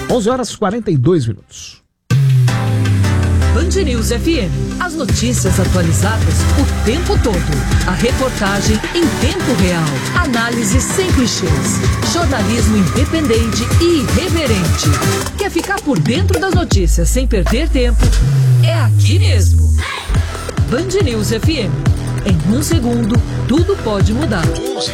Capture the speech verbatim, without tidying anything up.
onze horas e quarenta e dois minutos. Band News F M. As notícias atualizadas o tempo todo. A reportagem em tempo real. Análise sem clichês. Jornalismo independente e irreverente. Quer ficar por dentro das notícias sem perder tempo? É aqui mesmo. Band News F M. Em um segundo, tudo pode mudar.